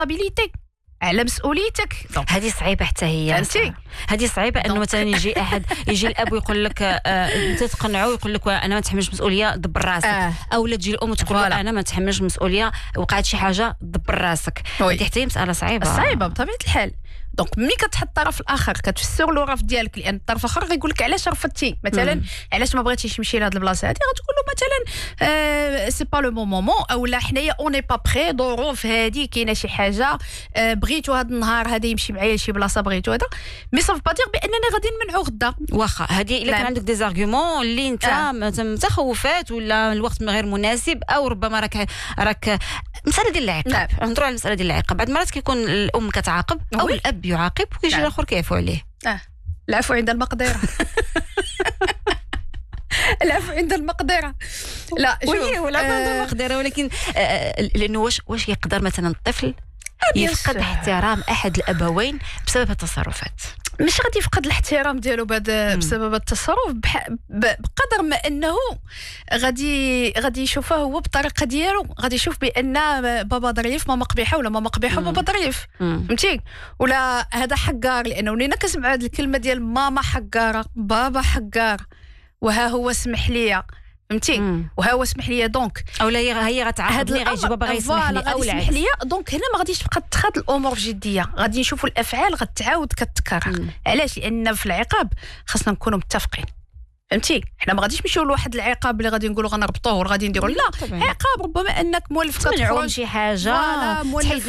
ريسبونسابيليتي، على مسؤوليتك. هذه صعيبه حتى هي، هذه صعيبه انه مثلا يجي الاب ويقول لك انت تقنعه ويقول لك انا ما نتحملش مسؤوليه دبر راسك، او لا تجي الام تقول له انا ما نتحملش مسؤوليه وقعت شي حاجه دبر راسك. هذه حتى هي مساله صعيبه بطبيعه الحال. دونك ملي كتحط الطرف الاخر كتفسر له الرفض ديالك، لان الطرف الاخر غيقول لك علاش رفضتي مثلا، علاش ما بغيتيش تمشي لهاد البلاصه هذه، غتقول له مثلا سي با لو مومون، او لا حنايا اوني با بري، ظروف هذه كاينه شي حاجه، بغيتو هذا النهار هذا يمشي معايا لشي بلاصه بغيتو هذا، مي صاف با دير باننا غادي نمنعو غدا. واخا هذه الا كان عندك دي زارغومون اللي انت متخوفات ولا الوقت غير مناسب، او ربما راك مساله ديال العقاب. نهضروا على المساله ديال العقاب. بعض المرات كيكون الام كتعاقب او الاب يعاقب وكيجي الاخر كيعفو عليه. العفو عند المقدره. العفو عند المقدره. لا ولا عند المقدره، ولكن لانه واش يقدر مثلا الطفل يفقد احترام احد الابوين بسبب التصرفات؟ مش غادي يفقد الاحترام ديالو بسبب التصرف، بقدر ما انه غادي يشوفه هو بالطريقه ديالو، غادي يشوف بان بابا ظريف ماما قبيحه، ولا ماما قبيحه بابا ظريف، فهمتي؟ ولا هذا حقار، لانه ولينا كنسمع هذه الكلمه ديال ماما حقاره بابا حقار، وها هو سمح لي، فهمتي؟ وها هو سمح لي. دونك اولا هي غتعاقبني، غيجي بابا غيسمح لي او سمح لي. دونك هنا ما غاديش تبقى تاخذ الامور بجديه، غادي نشوفوا الافعال غتعاود كتكرر. علاش؟ لان في العقاب خاصنا نكونوا متفقين، فهمتي؟ حنا ما غاديش نمشيو لواحد العقاب اللي غادي نقولوا غنربطوه ولا غادي نديروا، لا عقاب ربما انك مولف كتخرج شي حاجه، تحيد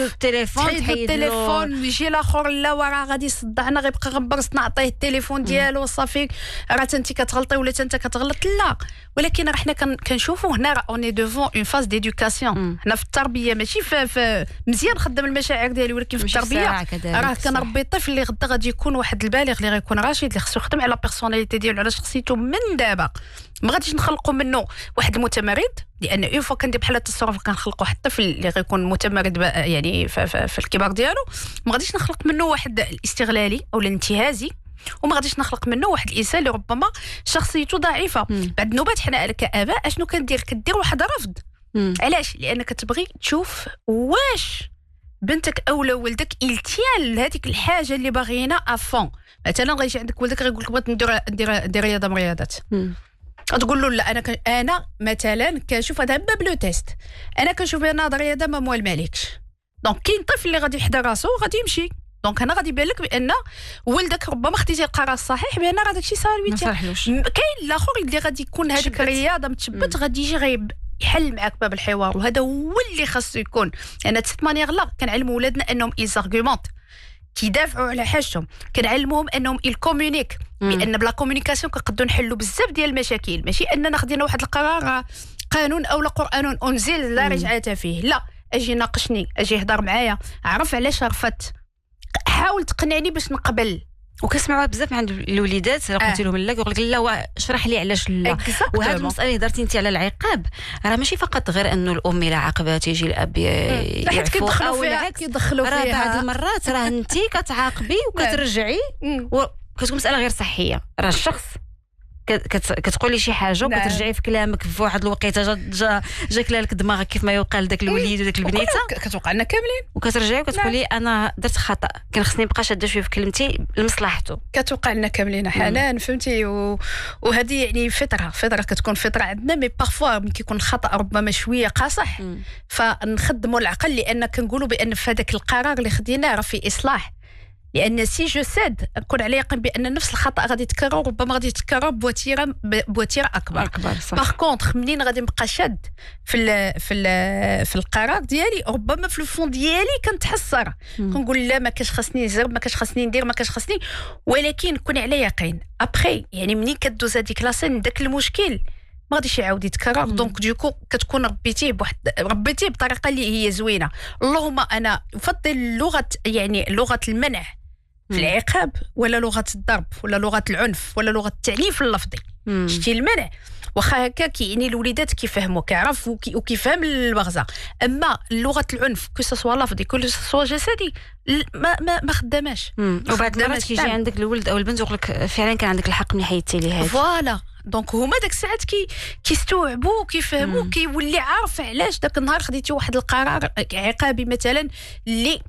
التليفون يجي الاخر لا وراه غادي يصدعنا، غيبقى غنبرص نعطيه التليفون ديالو صافي راه انت كتغلطي ولا انت كتغلط. لا، ولكن راه حنا كنشوفوا هنا راه اوني ديفون اون فاز ديدوكاسيون. حنا في التربيه ماشي في مزيان نخدم المشاعر ديالي، ولكن في التربيه راه كنربي الطفل اللي غدا غادي يكون واحد البالغ اللي غيكون راشد، اللي خصو يخدم على بيرسوناليتي ديالو، على شخصيته من دابا. ما غاديش نخلقوا منه واحد المتمرد، لان اون فوا كندير بحال التصرف كنخلقوا واحد الطفل اللي غيكون متمرد يعني في الكبار ديالو. ما غاديش نخلق منه واحد الاستغلالي او الانتهازي، وما غاديش نخلق منه واحد الانسان اللي ربما شخصيته ضعيفه. بعد النوبات حنا كاباء اشنو كدير واحد رفض. علاش؟ لانك كتبغي تشوف واش بنتك اولا ولدك التيان لهذيك الحاجه اللي باغينا افون. مثلا غيجي عندك ولدك غيقول لك بغيت ندير رياضه من الرياضات، تقول له لا انا مثلا كنشوف هذا باب لو تيست، انا كنشوف ان هذا الرياضه ما موالمه عليكش. دونك كاين طفل اللي غادي يحضر راسو وغادي يمشي، دونك هنا غادي يبان لك بان ولدك ربما خديتي القرار الصحيح، بان راه داكشي صار ما صالحلوش. كاين الاخر اللي غادي يكون هذيك الرياضه متشبت، غادي يجي يحل معك باب الحوار، وهذا هو اللي خاصو يكون. لان تسيت مانيير لا كنعلموا ولادنا انهم يزارغومونت، كيدافعوا على حاجتهم، كنعلموهم انهم يكومونيك، بان بلا كومونيكاسيون كنقدروا نحلوا بزاف ديال المشاكل. ماشي اننا خدينا واحد القرار قانون او قران انزل لا رجعه فيه، لا اجي ناقشني، اجي هضر معايا، عرف علاش رفضت، حاول تقنعني باش نقبل. وكنسمعوها بزاف عند الوليدات، قلت لهم لا يقول لك لا اشرح لي علاش لا. وهذه المساله اللي هضرتي انت على العقاب، راه ماشي فقط غير انه الام الى عاقبات يجي الاب يعفو، او العكس يدخلوا فيها. راه بعض المرات راه انت كتعاقبي وكترجعي وكتكون مساله غير صحيه. راه الشخص كتقولي شي حاجه وكترجعي في كلامك في واحد الوقيته جاك لك دماغك كيف ما يقال داك الوليد وداك البنيته، كتوقع لنا كاملين، وكترجعي وكتقولي انا درت خطا، كان خصني نبقى شاده شويه في كلمتي لمصلحته. كتوقع لنا كاملين حنان، فهمتي؟ وهذه يعني فطره كتكون فطره عندنا، مي بارفوا ملي كيكون الخطا ربما شويه قاصح، فنخدموا العقل، لان كنقولوا بان في هذاك القرار اللي خديناه راه في اصلاح. لان سي جو ساد نكون على يقين بان نفس الخطا غادي يتكرر، ربما غادي يتكرر بوتيره اكبر. باغ كونطخ منين غادي نبقى شاد في القرار ديالي، ربما في الفون ديالي كنتحسر، كنقول لا ما كاش خاصني نزرب، ما كاش خاصني ندير، ما كاش خاصني، ولكن كون على يقين ابخي يعني منين كدوز هذيك لاسين داك المشكل ما غاديش يعاود يتكرر. دونك دوكو كتكون ربيتيه بطريقه اللي هي زوينه. اللهم انا افضل لغه المنع في العقاب، ولا لغه الضرب، ولا لغه العنف، ولا لغه التعنيف اللفظي. شتي المنع واخا هكا كيعني الوليدات كيفهموا، كيعرف وكيفهم المغزى. اما لغه العنف كو لفظي كو سوا جسدي ما خداماش. وبعد المرات كيجي عندك الولد او البنت يقول لك فعلا كان عندك الحق من حيدتي لي هذه. فوالا دونك هما داك الساعات كيستوعبوا وكيفهموا، كيولي عارف علاش داك النهار خديتي واحد القرار عقابي مثلا اللي